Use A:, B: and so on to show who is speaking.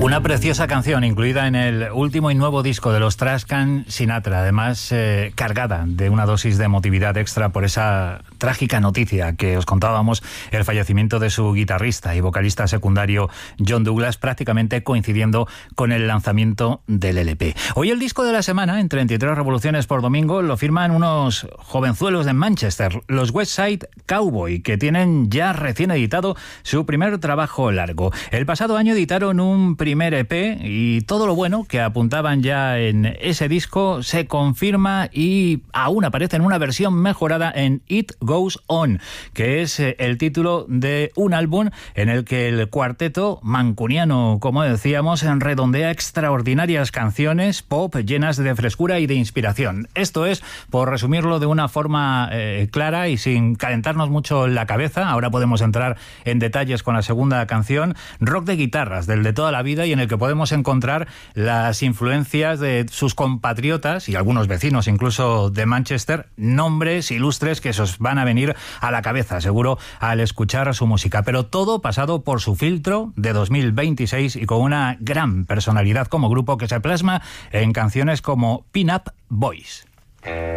A: Una preciosa canción incluida en el último y nuevo disco de los Trashcan Sinatra, además cargada de una dosis de emotividad extra por esa trágica noticia que os contábamos, el fallecimiento de su guitarrista y vocalista secundario John Douglas, prácticamente coincidiendo con el lanzamiento del LP. Hoy el disco de la semana, en 33 revoluciones por domingo, lo firman unos jovenzuelos de Manchester, los West Side Cowboy, que tienen ya recién editado su primer trabajo largo. El pasado año editaron un primer EP y todo lo bueno que apuntaban ya en ese disco se confirma y aún aparece en una versión mejorada en It Goes On, que es el título de un álbum en el que el cuarteto mancuniano, como decíamos, redondea extraordinarias canciones pop llenas de frescura y de inspiración. Esto es, por resumirlo de una forma clara y sin calentarnos mucho la cabeza, ahora podemos entrar en detalles con la segunda canción, rock de guitarras, del de toda la vida, y en el que podemos encontrar las influencias de sus compatriotas y algunos vecinos incluso de Manchester, nombres ilustres que se os van a venir a la cabeza seguro al escuchar su música, pero todo pasado por su filtro de 2026 y con una gran personalidad como grupo que se plasma en canciones como Pin Up Boys.